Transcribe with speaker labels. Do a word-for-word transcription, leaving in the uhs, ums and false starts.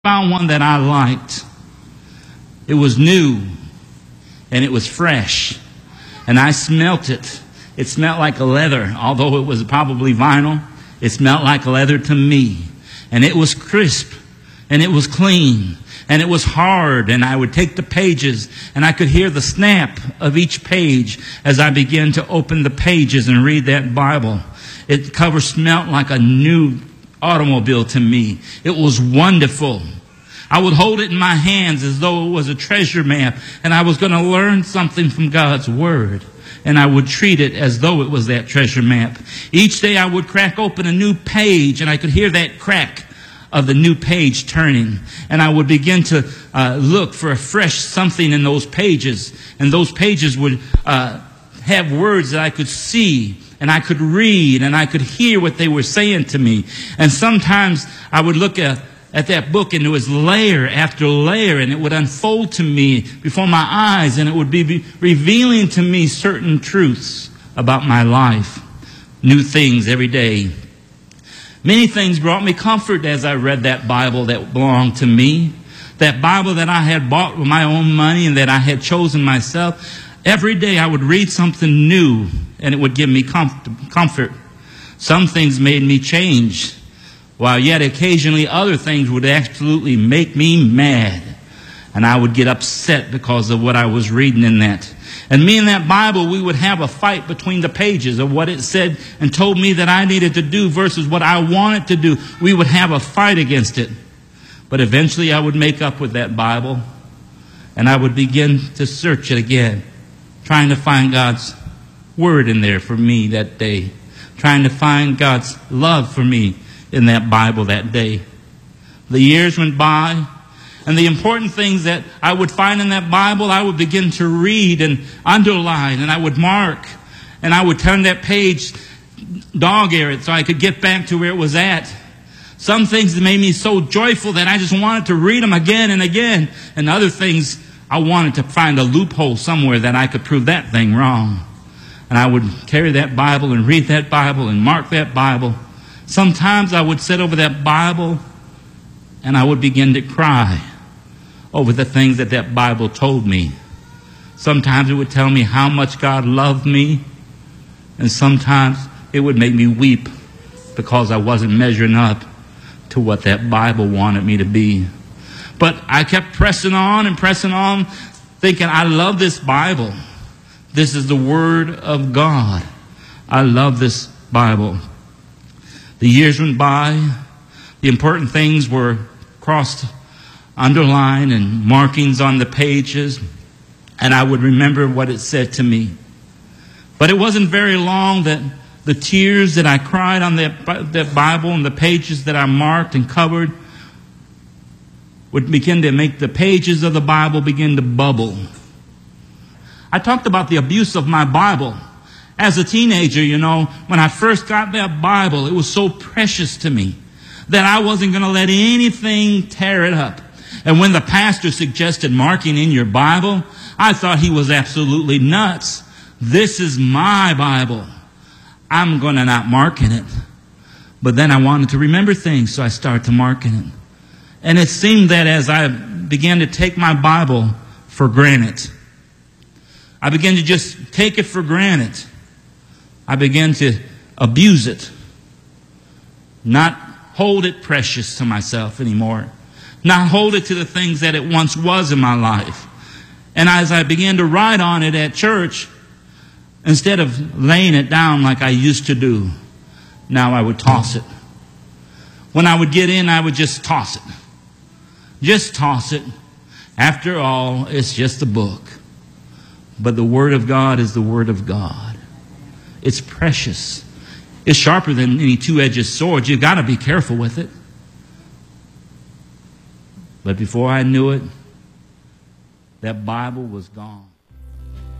Speaker 1: found one that I liked. It was new and it was fresh, and I smelt it. It smelled like a leather, although it was probably vinyl. It smelled like leather to me, and it was crisp and it was clean and it was hard, and I would take the pages and I could hear the snap of each page as I began to open the pages and read that Bible. It cover smelled like a new automobile to me. It was wonderful. I would hold it in my hands as though it was a treasure map, and I was going to learn something from God's Word, and I would treat it as though it was that treasure map. Each day I would crack open a new page, and I could hear that crack of the new page turning, and I would begin to uh, look for a fresh something in those pages, and those pages would uh, have words that I could see, and I could read, and I could hear what they were saying to me. And sometimes I would look at, at that book, and it was layer after layer, and it would unfold to me before my eyes, and it would be, be revealing to me certain truths about my life, new things every day. Many things brought me comfort as I read that Bible that belonged to me, that Bible that I had bought with my own money and that I had chosen myself. Every day I would read something new, and it would give me comfort. Some things made me change, while yet occasionally other things would absolutely make me mad. And I would get upset because of what I was reading in that. And me and that Bible, we would have a fight between the pages of what it said and told me that I needed to do versus what I wanted to do. We would have a fight against it. But eventually I would make up with that Bible, and I would begin to search it again, trying to find God's Word in there for me that day, trying to find God's love for me in that Bible that day. The years went by, and the important things that I would find in that Bible, I would begin to read and underline, and I would mark, and I would turn that page, dog-ear it, so I could get back to where it was at. Some things that made me so joyful that I just wanted to read them again and again, and other things I wanted to find a loophole somewhere that I could prove that thing wrong. And I would carry that Bible and read that Bible and mark that Bible. Sometimes I would sit over that Bible and I would begin to cry over the things that that Bible told me. Sometimes it would tell me how much God loved me, and sometimes it would make me weep because I wasn't measuring up to what that Bible wanted me to be. But I kept pressing on and pressing on, thinking, I love this Bible. This is the Word of God. I love this Bible. The years went by. The important things were crossed, underlined, and markings on the pages. And I would remember what it said to me. But it wasn't very long that the tears that I cried on that, that Bible and the pages that I marked and covered would begin to make the pages of the Bible begin to bubble. I talked about the abuse of my Bible. As a teenager, you know, when I first got that Bible, it was so precious to me that I wasn't going to let anything tear it up. And when the pastor suggested marking in your Bible, I thought he was absolutely nuts. This is my Bible. I'm going to not mark in it. But then I wanted to remember things, so I started to mark in it. And it seemed that as I began to take my Bible for granted, I began to just take it for granted. I began to abuse it, not hold it precious to myself anymore, not hold it to the things that it once was in my life. And as I began to write on it at church, instead of laying it down like I used to do, now I would toss it. When I would get in, I would just toss it. Just toss it. After all, it's just a book. But the Word of God is the Word of God. It's precious. It's sharper than any two-edged sword. You've got to be careful with it. But before I knew it, that Bible was gone.